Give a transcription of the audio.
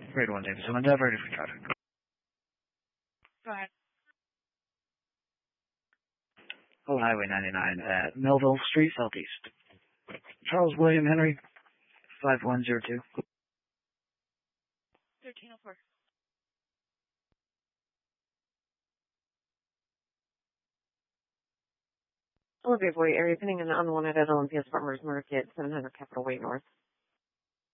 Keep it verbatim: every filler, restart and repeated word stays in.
Grade one, Davis. I'm ready for traffic. Go ahead. Oh, Highway ninety-nine at Melville Street, Southeast. Charles William Henry, five one zero two. thirteen oh four. Olympia Boy, area pending in the unwanted at Olympia's Farmers Market, seven hundred Capitol Way North.